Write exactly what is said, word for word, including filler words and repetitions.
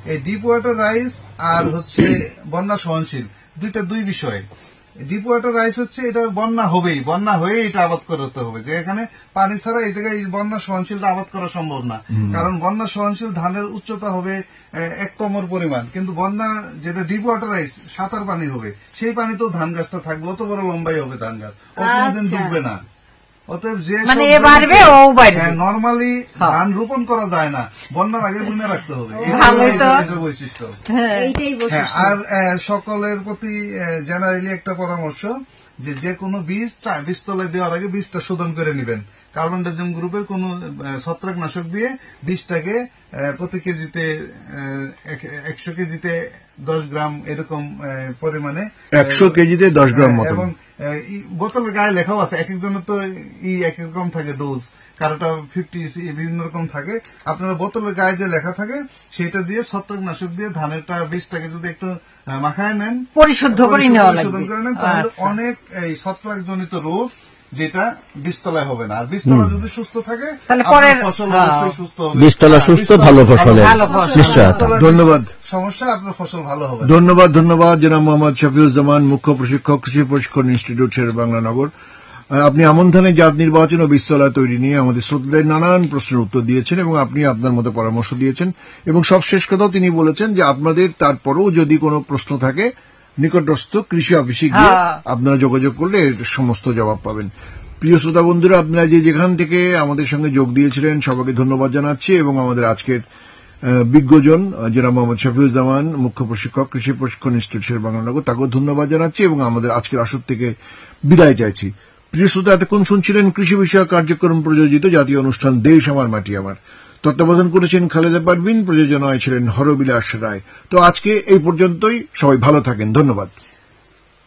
এই deep water rice আর হচ্ছে বন্যা সহনশীল দুইটা দুই বিষয়। ডিপ ওয়াটার রাইস হচ্ছে এটা বন্যা হবেই, বন্যা হয়ে এটা আবাদ করতে হবে, যে এখানে পানি ছাড়া এই জায়গায় বন্যা সহনশীলটা আবাদ করা সম্ভব না। কারণ বন্যা সহনশীল ধানের উচ্চতা হবে এক কমর পরিমাণ, কিন্তু বন্যা যেটা ডিপ ওয়াটার রাইস সাঁতার পানি হবে, সেই পানিতেও ধান গাছটা থাকবে, অত বড় লম্বাই হবে ধান গাছ, ও কোনোদিন ডুববে না। অতএব যে নর্মালি ধান রোপণ করা যায় না, বন্যার আগে বুনে রাখতে হবে, এটার বৈশিষ্ট্য। আর সকলের প্রতি জেনারেলি একটা পরামর্শ, যে যে কোনো বীজ বীজতলায় দেওয়ার আগে বীজটা শোধন করে নেবেন। কার্বনডাইজিম গ্রুপের কোন ছত্রাকনাশক দিয়ে বীজটাকে প্রতি কেজিতে একশো কেজিতে দশ গ্রাম এরকম পরিমাণে, একশো কেজিতে দশ গ্রাম, এবং বোতলের গায়ে লেখাও আছে, এক একজনের তো ই এক এক রকম থাকে ডোজ, কারোটা ফিফটি বিভিন্ন রকম থাকে। আপনারা বোতলের গায়ে যে লেখা থাকে সেটা দিয়ে ছত্রাকনাশক দিয়ে ধানেরটা বীজটাকে যদি একটু মাখায় নেন, পরিশুদ্ধ করে নেন, তাহলে অনেক এই ছত্রাক জনিত রোগ যেটা বীজতলায় হবে না। আর বীজতলা যদি সুস্থ থাকে তাহলে ফসল অবশ্যই সুস্থ হবে, বীজতলা সুস্থ ভালো ফসল। ধন্যবাদ। সমস্যা আপনার ফসল ভালো হবে। ধন্যবাদ। ধন্যবাদ জনাব মোহাম্মদ শফিউজ্জামান, মুখ্য প্রশিক্ষক, কৃষি প্রশিক্ষণ ইনস্টিটিউট শেরেবাংলা। আপনি আমন ধানের জাত নির্বাচন ও বীজতলা তৈরি নিয়ে আমাদের শ্রোতাদের নানান প্রশ্নের উত্তর দিয়েছেন এবং আপনি আপনার মতো পরামর্শ দিয়েছেন, এবং সবশেষ কথাও তিনি বলেছেন যে আপনাদের তারপরেও যদি কোনো প্রশ্ন থাকে নিকটস্থ কৃষি অফিসে গিয়ে আপনারা যোগাযোগ করলে এর সমস্ত জবাব পাবেন। প্রিয় শ্রোতা বন্ধুরা, আপনারা যে যেখান থেকে আমাদের সঙ্গে যোগ দিয়েছিলেন সবাইকে ধন্যবাদ জানাচ্ছি, এবং আমাদের আজকের বিজ্ঞজন জনাব মোহাম্মদ শফিউজ্জামান, মুখ্য প্রশিক্ষক, কৃষি প্রশিক্ষণ ইনস্টিটিউট শেরেবাংলা, তাকেও ধন্যবাদ জানাচ্ছি এবং আমাদের আজকের আসর থেকে বিদায় চাইছি। প্রিয় শ্রোতা, এতক্ষণ শুনছিলেন কৃষি বিষয়ক কার্যক্রম প্রযোজিত জাতীয় অনুষ্ঠান দেশ আমার মাটি আমার। তত্ত্বাবধান করেছেন খালেদা পারভিন, প্রযোজনায় ছিলেন হরবিলাস রায়। তো আজকে এই পর্যন্তই, সবাই ভালো থাকেন, ধন্যবাদ।